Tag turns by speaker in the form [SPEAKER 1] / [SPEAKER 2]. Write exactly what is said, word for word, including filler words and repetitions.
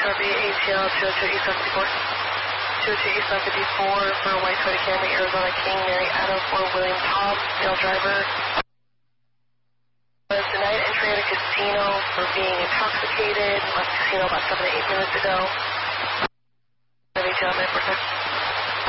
[SPEAKER 1] Harvey, A T L two oh two East one fifty-four. two oh two East one fifty-four for White Toyota Camry, Arizona King, Mary Adam for William Tom, male driver. Was denied entry at a casino for being intoxicated. Left the casino about seven to eight minutes ago. A T L nine four six.